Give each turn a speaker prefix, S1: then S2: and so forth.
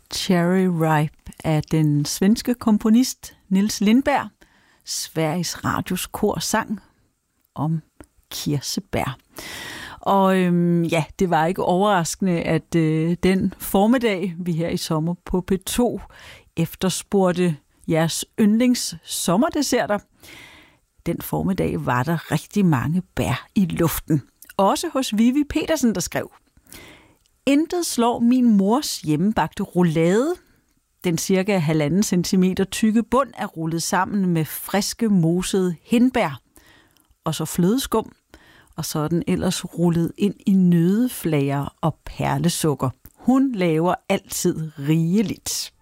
S1: Cherry Ripe af den svenske komponist Niels Lindberg. Sveriges Radios kor sang om kirsebær. Og det var ikke overraskende, at den formiddag, vi her i sommer på P2 efterspurgte jeres yndlings sommerdesserter, den formiddag var der rigtig mange bær i luften. Også hos Vivi Petersen, der skrev: Intet slår min mors hjemmebagte roulade. Den cirka 1,5 centimeter tykke bund er rullet sammen med friske mosede hindbær. Og så flødeskum, og så er den ellers rullet ind i nøddeflager og perlesukker. Hun laver altid rigeligt.